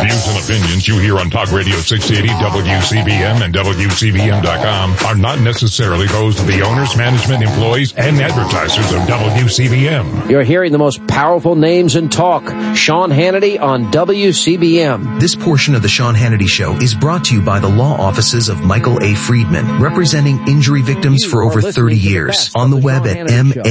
views and opinions you hear on Talk Radio 680 WCBM and WCBM.com are not necessarily those of the owners, management, employees, and advertisers of WCBM. You're hearing the most powerful names in talk. Sean Hannity on WCBM. This portion of the Sean Hannity Show is brought to you by the law offices of Michael A. Friedman, representing injury victims for over 30 years. On the web at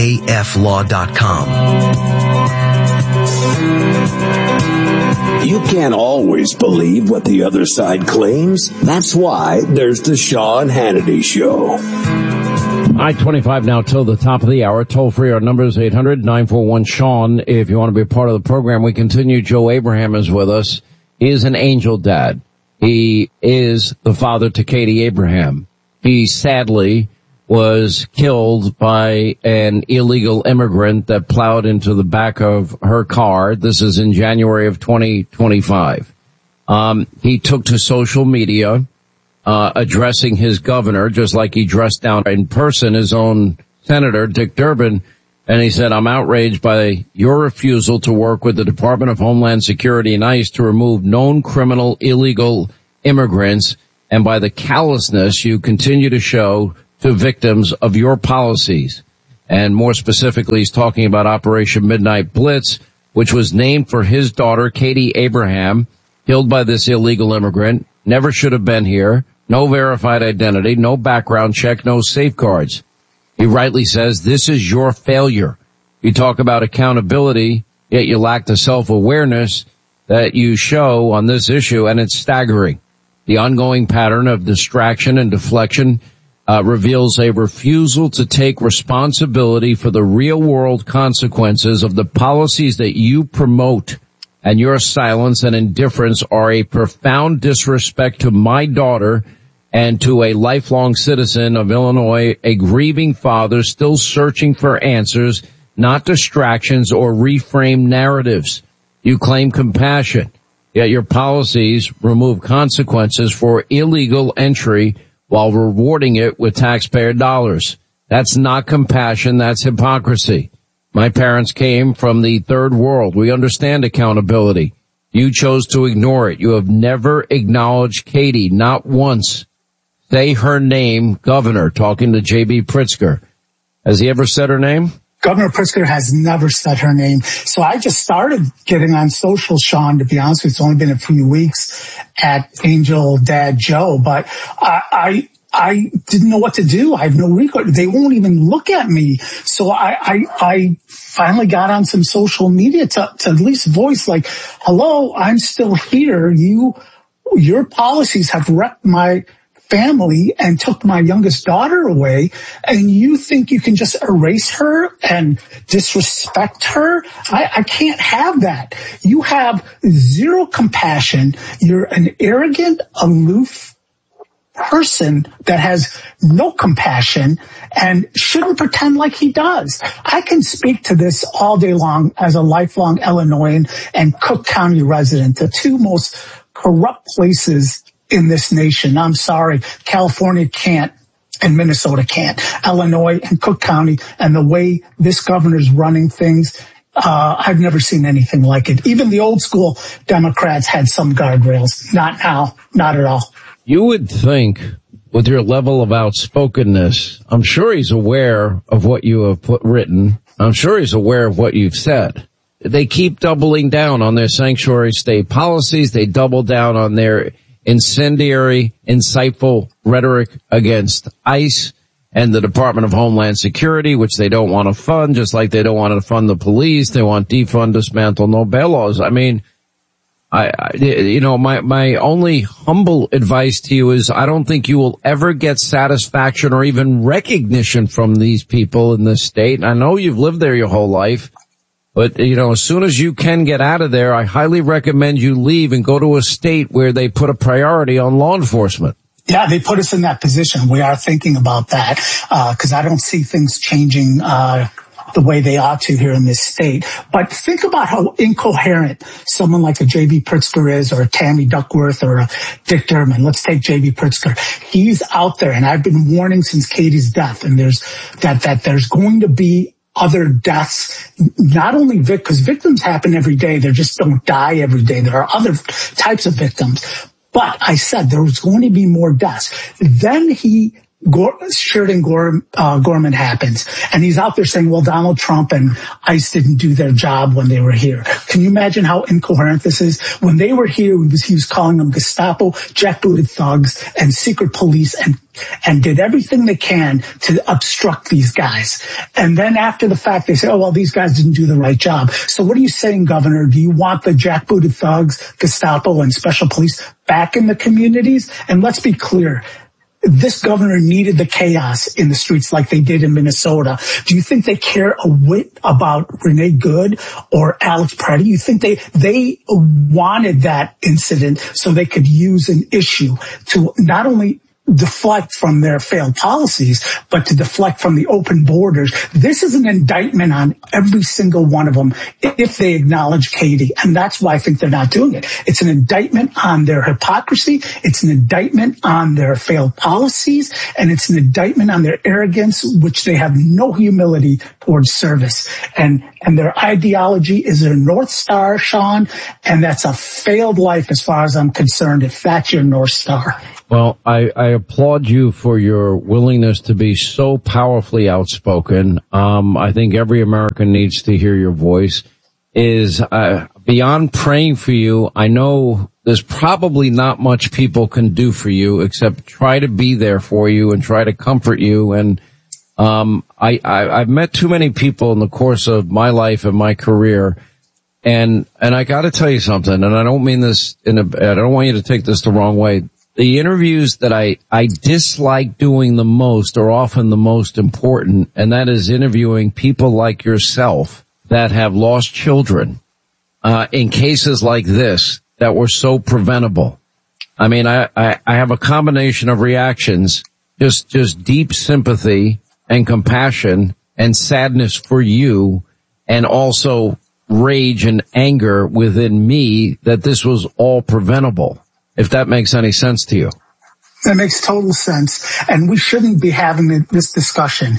maflaw.com. You can't always believe what the other side claims. That's why there's the Sean Hannity Show. I-25 now till the top of the hour. Toll free, our number is 800-941-SEAN. If you want to be a part of the program, we continue. Joe Abraham is with us. He is an angel dad. He is the father to Katie Abraham. He sadly was killed by an illegal immigrant that plowed into the back of her car. This is in January of 2025. He took to social media, addressing his governor, just like he dressed down in person his own senator, Dick Durbin. And he said, I'm outraged by your refusal to work with the Department of Homeland Security and ICE to remove known criminal illegal immigrants, and by the callousness you continue to show to victims of your policies. And more specifically, he's talking about Operation Midnight Blitz, which was named for his daughter, Katie Abraham, killed by this illegal immigrant, never should have been here, no verified identity, no background check, no safeguards. He rightly says, this is your failure. You talk about accountability, yet you lack the self-awareness that you show on this issue, and it's staggering. The ongoing pattern of distraction and deflection reveals a refusal to take responsibility for the real-world consequences of the policies that you promote, and your silence and indifference are a profound disrespect to my daughter and to a lifelong citizen of Illinois, a grieving father still searching for answers, not distractions or reframed narratives. You claim compassion, yet your policies remove consequences for illegal entry while rewarding it with taxpayer dollars. That's not compassion, that's hypocrisy. My parents came from the third world. We understand accountability. You chose to ignore it. You have never acknowledged Katie, not once. Say her name, Governor, talking to J.B. Pritzker. Has he ever said her name? Governor Pritzker has never said her name. So I just started getting on social, Sean, to be honest with you. It's only been a few weeks at Angel Dad Joe, but I didn't know what to do. I have no recourse. They won't even look at me. So I finally got on some social media to at least voice like, hello, I'm still here. Your policies have wrecked my family and took my youngest daughter away, and you think you can just erase her and disrespect her? I can't have that. You have zero compassion. You're an arrogant, aloof person that has no compassion and shouldn't pretend like he does. I can speak to this all day long as a lifelong Illinoisan and Cook County resident, the two most corrupt places in this nation. I'm sorry, California can't and Minnesota can't. Illinois and Cook County, and the way this governor's running things, I've never seen anything like it. Even the old school Democrats had some guardrails. Not now, not at all. You would think, with your level of outspokenness, I'm sure he's aware of what you have written. I'm sure he's aware of what you've said. They keep doubling down on their sanctuary state policies. They double down on their incendiary, insightful rhetoric against ICE and the Department of Homeland Security, which they don't want to fund, just like they don't want to fund the police. They want defund, dismantle, no bail laws. I mean, my only humble advice to you is I don't think you will ever get satisfaction or even recognition from these people in this state. I know you've lived there your whole life. But, as soon as you can get out of there, I highly recommend you leave and go to a state where they put a priority on law enforcement. Yeah, they put us in that position. We are thinking about that, because I don't see things changing the way they ought to here in this state. But think about how incoherent someone like a J.B. Pritzker is, or a Tammy Duckworth, or a Dick Durbin. Let's take J.B. Pritzker. He's out there, and I've been warning since Katie's death, and there's going to be other deaths, not only because victims happen every day, they just don't die every day. There are other types of victims. But I said there was going to be more deaths. Then Sheridan Gorman happens, and he's out there saying, well, Donald Trump and ICE didn't do their job when they were here. Can you imagine how incoherent this is? When they were here, he was calling them Gestapo, jackbooted thugs, and secret police, and did everything they can to obstruct these guys. And then after the fact, they say, oh, well, these guys didn't do the right job. So what are you saying, Governor? Do you want the jackbooted thugs, Gestapo, and special police back in the communities? And let's be clear. This governor needed the chaos in the streets like they did in Minnesota. Do you think they care a whit about Renee Good or Alex Preddy? You think they wanted that incident so they could use an issue to not only deflect from their failed policies, but to deflect from the open borders? This is an indictment on every single one of them if they acknowledge Katie. And that's why I think they're not doing it. It's an indictment on their hypocrisy. It's an indictment on their failed policies. And it's an indictment on their arrogance, which they have no humility towards service. And their ideology is their North Star, Sean. And that's a failed life as far as I'm concerned, if that's your North Star. Well, I applaud you for your willingness to be so powerfully outspoken. I think every American needs to hear your voice. Beyond praying for you, I know there's probably not much people can do for you except try to be there for you and try to comfort you. And I've met too many people in the course of my life and my career. And I got to tell you something, and I don't mean this I don't want you to take this the wrong way. The interviews that I dislike doing the most are often the most important, and that is interviewing people like yourself that have lost children, in cases like this that were so preventable. I mean, I have a combination of reactions, just deep sympathy and compassion and sadness for you, and also rage and anger within me that this was all preventable. If that makes any sense to you. That makes total sense. And we shouldn't be having this discussion.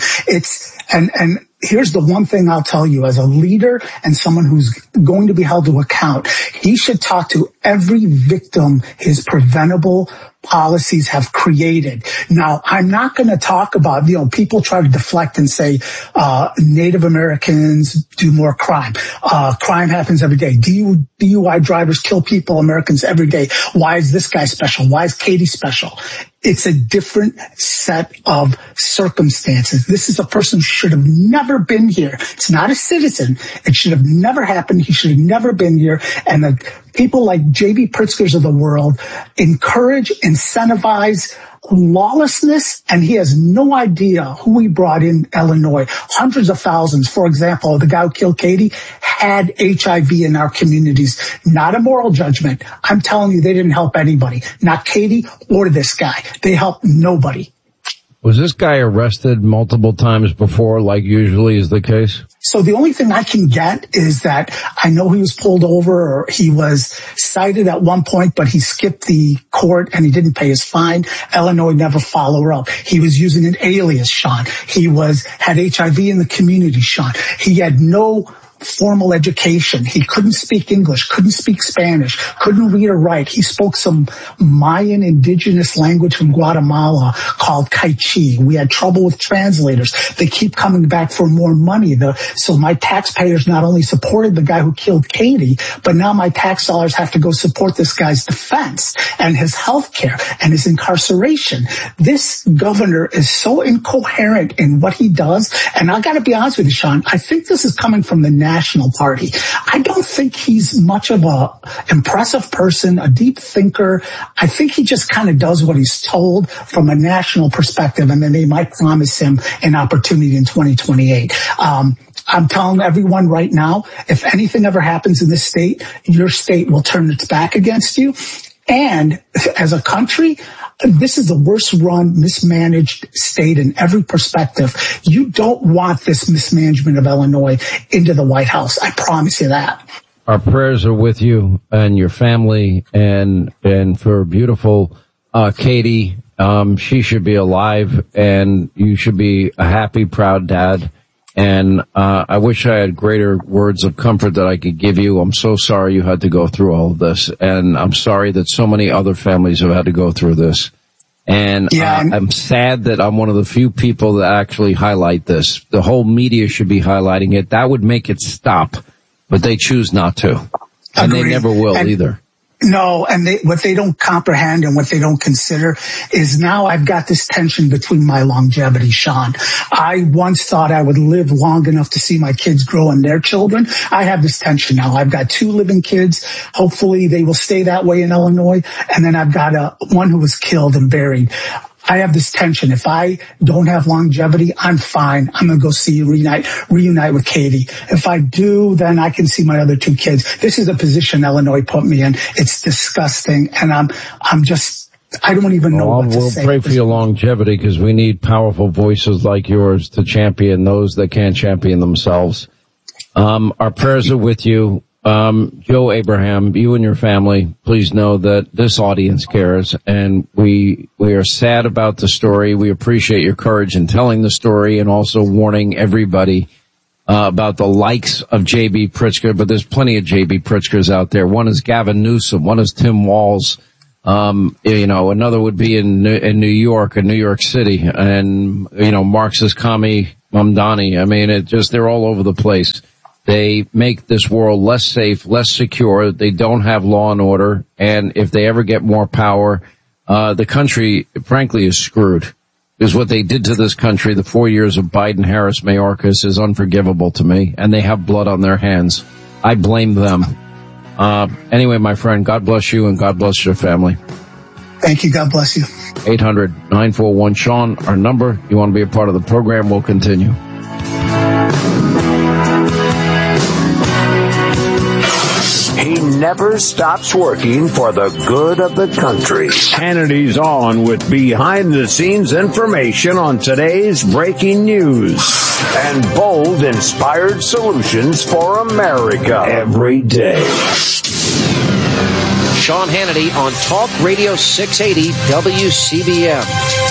And here's the one thing I'll tell you as a leader and someone who's going to be held to account. He should talk to every victim his preventable policies have created. Now, I'm not going to talk about, people try to deflect and say, Native Americans do more crime. Crime happens every day. DUI drivers kill people, Americans every day. Why is this guy special? Why is Katie special? It's a different set of circumstances. This is a person who should have never been here. It's not a citizen. It should have never happened. He should have never been here. And the people like J.B. Pritzkers of the world encourage, incentivize lawlessness, and he has no idea who he brought in Illinois. Hundreds of thousands. For example, the guy who killed Katie had HIV in our communities. Not a moral judgment. I'm telling you, they didn't help anybody. Not Katie or this guy. They helped nobody. Was this guy arrested multiple times before, like usually is the case? So the only thing I can get is that I know he was pulled over, or he was cited at one point, but he skipped the court and he didn't pay his fine. Illinois never followed up. He was using an alias, Sean. He had HIV in the community, Sean. He had no formal education. He couldn't speak English, couldn't speak Spanish, couldn't read or write. He spoke some Mayan indigenous language from Guatemala called Kaichi. We had trouble with translators. They keep coming back for more money. So my taxpayers not only supported the guy who killed Katie, but now my tax dollars have to go support this guy's defense and his health care and his incarceration. This governor is so incoherent in what he does. And I got to be honest with you, Sean, I think this is coming from the National Party. I don't think he's much of a impressive person, a deep thinker. I think he just kind of does what he's told from a national perspective, and then they might promise him an opportunity in 2028. I'm telling everyone right now, if anything ever happens in this state, your state will turn its back against you. And as a country, this is the worst run, mismanaged state in every perspective. You don't want this mismanagement of Illinois into the White House. I promise you that. Our prayers are with you and your family, and for beautiful Katie. She should be alive, and you should be a happy, proud dad. And I wish I had greater words of comfort that I could give you. I'm so sorry you had to go through all of this. And I'm sorry that so many other families have had to go through this. And I'm sad that I'm one of the few people that actually highlight this. The whole media should be highlighting it. That would make it stop. But they choose not to. And Agreed. They never will either. No, and what they don't comprehend and what they don't consider is now I've got this tension between my longevity, Sean. I once thought I would live long enough to see my kids grow and their children. I have this tension now. I've got 2 living kids. Hopefully they will stay that way in Illinois. And then I've got one who was killed and buried. I have this tension. If I don't have longevity, I'm fine. I'm going to go reunite with Katie. If I do, then I can see my other 2 kids. This is a position Illinois put me in. It's disgusting. And I'm just, I don't even know what to say. We'll pray for your longevity because we need powerful voices like yours to champion those that can't champion themselves. Our prayers are with you. Joe Abraham, you and your family, please know that this audience cares, and we are sad about the story. We appreciate your courage in telling the story and also warning everybody about the likes of J.B. Pritzker, but there's plenty of J.B. Pritzkers out there. One is Gavin Newsom, one is Tim Walz. Another would be in New York, in New York City, and, Marxist commie Mamdani. I mean, they're all over the place. They make this world less safe, less secure. They don't have law and order. And if they ever get more power, the country, frankly, is screwed. Because what they did to this country, the 4 years of Biden-Harris Mayorkas, is unforgivable to me. And they have blood on their hands. I blame them. Anyway, my friend, God bless you and God bless your family. Thank you. God bless you. 800-941-SEAN, our number. You want to be a part of the program, we'll continue. He never stops working for the good of the country. Hannity's on with behind-the-scenes information on today's breaking news and bold, inspired solutions for America every day. Sean Hannity on Talk Radio 680 WCBM.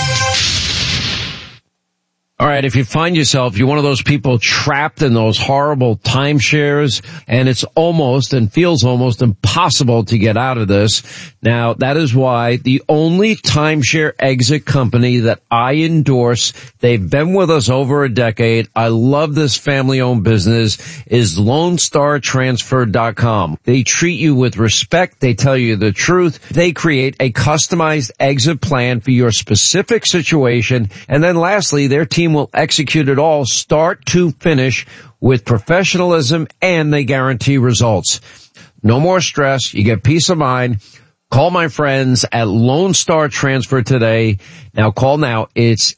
All right, if you find yourself, you're one of those people trapped in those horrible timeshares, and it's almost and feels almost impossible to get out of this. Now, that is why the only timeshare exit company that I endorse, they've been with us over a decade, I love this family-owned business, is LoneStarTransfer.com. They treat you with respect. They tell you the truth. They create a customized exit plan for your specific situation. And then lastly, their team will execute it all start to finish with professionalism, and they guarantee results. No more stress. You get peace of mind. Call my friends at Lone Star Transfer today. Now call now. It's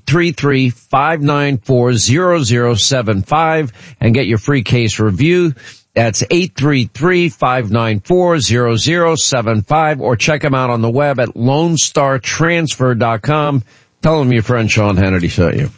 833-594-0075 and get your free case review. That's 833-594-0075, or check them out on the web at LoneStarTransfer.com. Tell them your friend Sean Hannity sent you.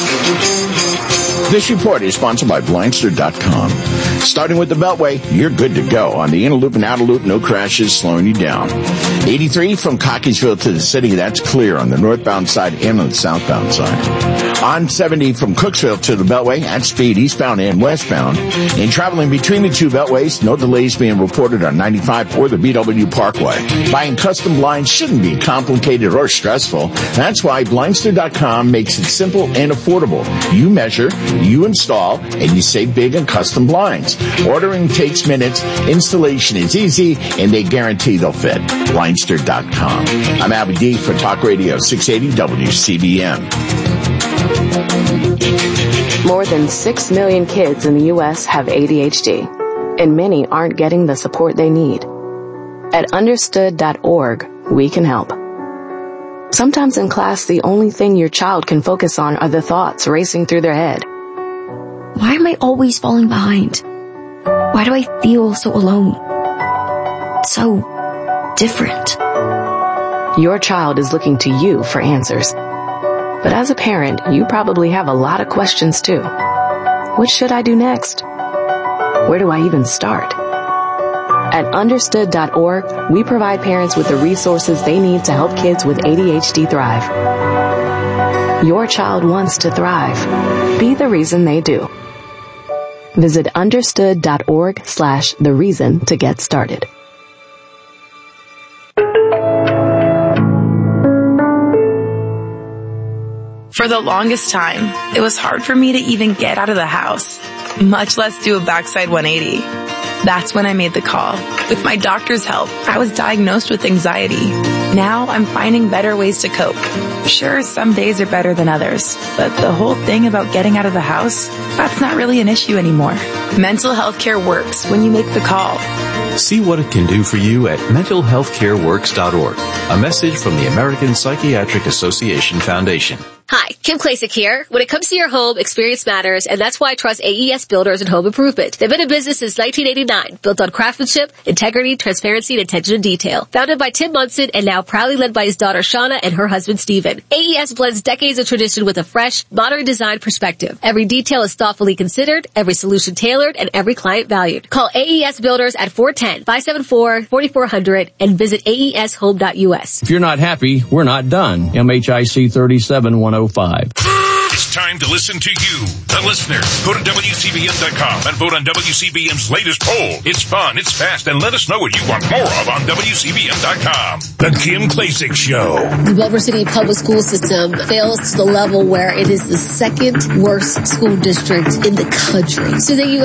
This report is sponsored by Blindster.com. Starting with the Beltway, you're good to go. On the inner loop and outer loop, no crashes slowing you down. 83 from Cockeysville to the city, that's clear on the northbound side and on the southbound side. On 70 from Cooksville to the Beltway, at speed eastbound and westbound. In traveling between the two Beltways, no delays being reported on 95 or the BW Parkway. Buying custom blinds shouldn't be complicated or stressful. That's why Blindster.com makes it simple and affordable. You measure, you install, and you save big on custom blinds. Ordering takes minutes, installation is easy, and they guarantee they'll fit. Blindster.com. I'm Albie D for Talk Radio 680 WCBM. More than 6 million kids in the U.S. have ADHD, and many aren't getting the support they need. At understood.org, we can help. Sometimes in class, the only thing your child can focus on are the thoughts racing through their head. Why am I always falling behind? Why do I feel so alone? So different. Your child is looking to you for answers. But as a parent, you probably have a lot of questions too. What should I do next? Where do I even start? At understood.org, we provide parents with the resources they need to help kids with ADHD thrive. Your child wants to thrive. Be the reason they do. Visit understood.org/the reason to get started. For the longest time, it was hard for me to even get out of the house, much less do a backside 180. That's when I made the call. With my doctor's help, I was diagnosed with anxiety. Now I'm finding better ways to cope. Sure, some days are better than others, but the whole thing about getting out of the house, that's not really an issue anymore. Mental health care works when you make the call. See what it can do for you at mentalhealthcareworks.org. A message from the American Psychiatric Association Foundation. Hi, Kim Klasick here. When it comes to your home, experience matters, and that's why I trust AES Builders and Home Improvement. They've been in business since 1989, built on craftsmanship, integrity, transparency, and attention to detail. Founded by Tim Munson and now proudly led by his daughter Shauna and her husband Steven. AES blends decades of tradition with a fresh, modern design perspective. Every detail is thoughtfully considered, every solution tailored, and every client valued. Call AES Builders at 410-574-4400 and visit aeshome.us. If you're not happy, we're not done. MHIC 37105. It's time to listen to you, the listener. Go to WCBM.com and vote on WCBM's latest poll. It's fun, it's fast, and let us know what you want more of on WCBM.com. The Kim Klasick Show. The Culver City public school system fails to the level where it is the second worst school district in the country. So that you